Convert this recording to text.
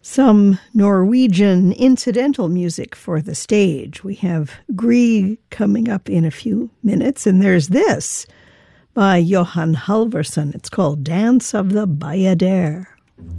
Some Norwegian incidental music for the stage. We have Grieg coming up in a few minutes, and there's this by Johan Halvorsen. It's called Dance of the Bayadere.